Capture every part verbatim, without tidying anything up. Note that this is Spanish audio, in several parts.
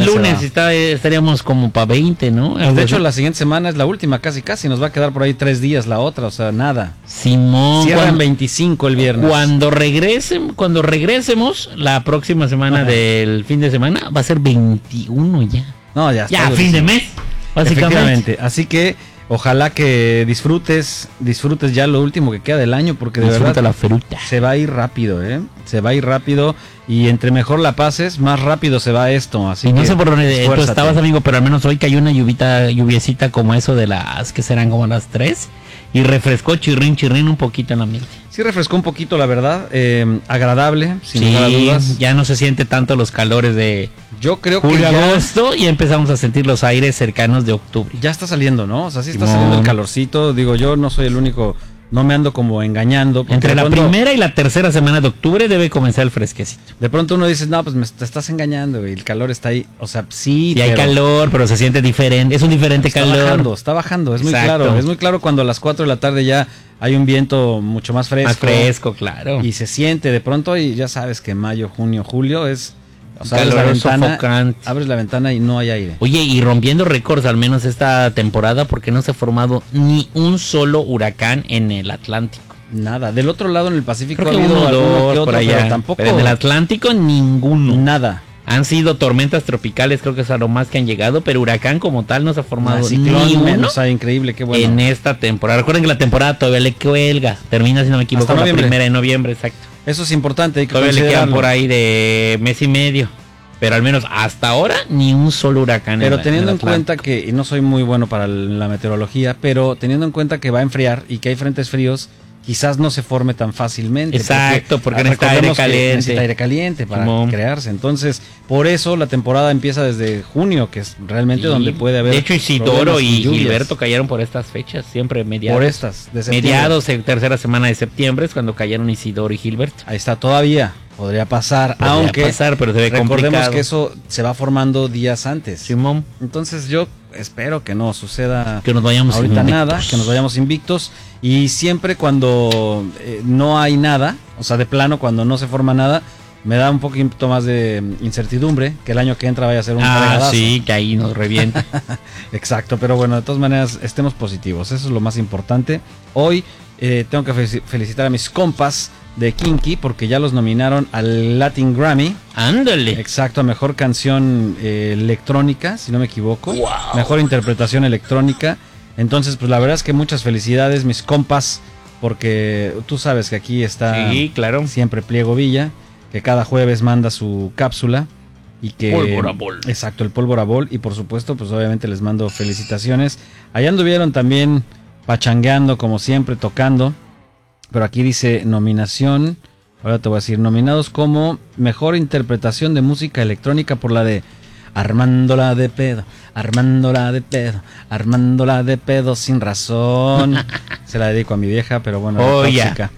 ya lunes está, estaríamos como para veinte, ¿no? Pues de hecho, la siguiente semana es la última, casi casi. Nos va a quedar por ahí tres días la otra, o sea, nada. Simón. Cierran veinticinco el viernes. Cuando regresen, cuando regresemos, la próxima semana Ajá. del fin de semana, va a ser veintiuno ya. No, ya está. Ya, fin de mes, básicamente. Efectivamente. Así que ojalá que disfrutes, disfrutes ya lo último que queda del año, porque de Disfruta verdad la fruta. Se va a ir rápido, ¿eh? Se va a ir rápido y entre mejor la pases, más rápido se va esto. Así y que no sé por dónde tú estabas, amigo, pero al menos hoy cayó una lluvita, lluviecita como eso de las que serán como las tres y refrescó chirrín, chirrín un poquito en la ambiente. Sí refrescó un poquito, la verdad, eh, agradable, sin sí, lugar a dudas. Ya no se siente tanto los calores de Yo creo julio, que ya, agosto y empezamos a sentir los aires cercanos de octubre. Ya está saliendo, ¿no? O sea, sí está Simón. saliendo el calorcito. Digo, yo no soy el único, no me ando como engañando. Entre la pronto, primera y la tercera semana de octubre debe comenzar el fresquecito. De pronto uno dice, no, pues me te estás engañando, güey, el calor está ahí. O sea, sí, sí pero hay calor, pero se siente diferente, es un diferente está calor. Está bajando, está bajando, es Exacto. muy claro. Es muy claro cuando a las cuatro de la tarde ya hay un viento mucho más fresco. Más fresco, claro. Y se siente de pronto, y ya sabes que mayo, junio, julio es... O sea, calor abres la ventana, sofocante. Abres la ventana y no hay aire. Oye, y rompiendo récords al menos esta temporada, porque no se ha formado ni un solo huracán en el Atlántico. Nada, del otro lado en el Pacífico Creo ha que habido uno, alguno dos, que otro, por allá, pero tampoco... Pero en el Atlántico ninguno. Nada. Han sido tormentas tropicales, creo que es a lo más que han llegado, pero huracán como tal no se ha formado Así ni uno. O sea, increíble, qué bueno. En esta temporada. Recuerden que la temporada todavía le cuelga. Termina, si no me equivoco, la primera de noviembre, exacto. Eso es importante, hay que todavía le quedan por ahí de mes y medio. Pero al menos hasta ahora ni un solo huracán. Pero en teniendo en, en cuenta que, y no soy muy bueno para la meteorología, pero teniendo en cuenta que va a enfriar y que hay frentes fríos, quizás no se forme tan fácilmente. Exacto, porque, porque necesita aire caliente. Necesita aire caliente para Simón. crearse. Entonces, por eso la temporada empieza desde junio, que es realmente sí, donde puede haber. De hecho, Isidoro y Gilberto cayeron por estas fechas, siempre mediados. Por estas, de mediados en tercera semana de septiembre es cuando cayeron Isidoro y Gilberto. Ahí está, todavía. Podría pasar, Podría aunque pasar, pero se ve recordemos complicado. que eso se va formando días antes. Simón. Entonces yo espero que no suceda que nos vayamos ahorita invictos. nada, que nos vayamos invictos. Y siempre cuando eh, no hay nada, o sea, de plano, cuando no se forma nada, me da un poquito más de incertidumbre que el año que entra vaya a ser un Ah, fregadazo. sí, que ahí nos revienta. Exacto, pero bueno, de todas maneras, estemos positivos, eso es lo más importante. Hoy eh, tengo que felicitar a mis compas de Kinky porque ya los nominaron al Latin Grammy. Ándale. Exacto, a mejor canción eh, electrónica, si no me equivoco. Wow. Mejor interpretación electrónica. Entonces, pues la verdad es que muchas felicidades, mis compas, porque tú sabes que aquí está sí, claro. siempre Pliego Villa, que cada jueves manda su cápsula y que Pólvora Bol. Exacto, el Pólvora Bol, y por supuesto, pues obviamente les mando felicitaciones. Allá anduvieron también pachangueando como siempre, tocando. Pero aquí dice nominación, ahora te voy a decir, nominados como mejor interpretación de música electrónica por la de Armándola de pedo, armándola de pedo, armándola de pedo sin razón. Se la dedico a mi vieja, pero bueno, oh, tóxica.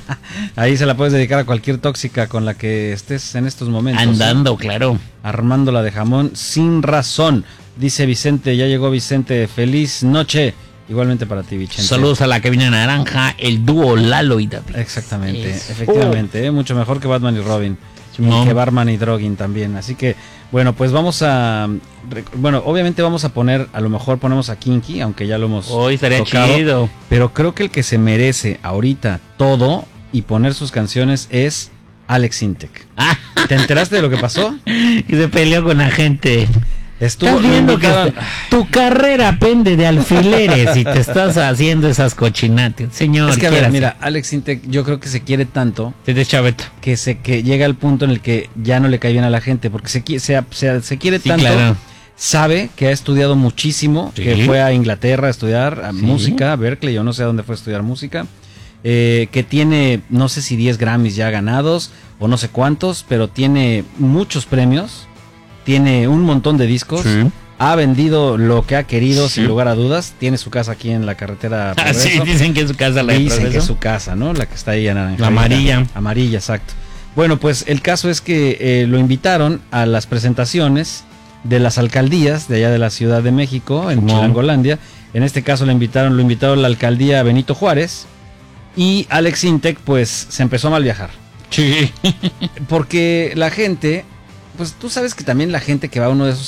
Ahí se la puedes dedicar a cualquier tóxica con la que estés en estos momentos. Andando, ¿sí? Claro. Armándola de jamón sin razón. Dice Vicente, ya llegó Vicente, feliz noche. Igualmente para ti, Vicente. Saludos a la cabina naranja, el dúo Lalo y David. Exactamente, es. efectivamente, oh. eh, mucho mejor que Batman y Robin. No. Y que Barman y Drogin también. Así que, bueno, pues vamos a... Bueno, obviamente vamos a poner, a lo mejor ponemos a Kinky, aunque ya lo hemos Hoy estaría tocado, chido. Pero creo que el que se merece ahorita todo y poner sus canciones es Alex Intec. ¿Te enteraste de lo que pasó? Y se peleó con la gente. Estuvo estás viendo que tu carrera pende de alfileres y te estás haciendo esas cochinatas, señor. Es que a ver, mira, Alex Intec yo creo que se quiere tanto de chaveto que se que llega al punto en el que ya no le cae bien a la gente porque se se, se, se quiere sí, tanto, claro. Sabe que ha estudiado muchísimo, sí. Que fue a Inglaterra a estudiar a sí. música, a Berkeley, yo no sé a dónde fue a estudiar música, eh, que tiene no sé si diez Grammys ya ganados o no sé cuántos, pero tiene muchos premios. Tiene un montón de discos, sí. Ha vendido lo que ha querido, sí. Sin lugar a dudas. Tiene su casa aquí en la carretera Progreso. Ah, sí, dicen que es su casa la de Dicen Progreso. que es su casa, ¿no? La que está ahí en la amarilla. Amarilla, exacto. Bueno, pues el caso es que eh, lo invitaron a las presentaciones de las alcaldías de allá de la Ciudad de México, en Chilangolandia. En este caso lo invitaron, lo invitaron la alcaldía Benito Juárez. Y Alex Intec, pues, se empezó a mal viajar. Sí. Porque la gente... Pues tú sabes que también la gente que va a uno de esos